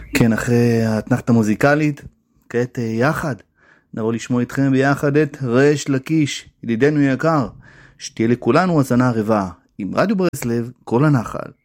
כן, אחרי האתנחתה המוזיקלית, כעת יחד, נבוא לשמוע איתכם ביחד את ריש לקיש, ידידנו יקר, שתהיה לכולנו הזנה ערבה, עם רדיו ברסלב, כל הנחל.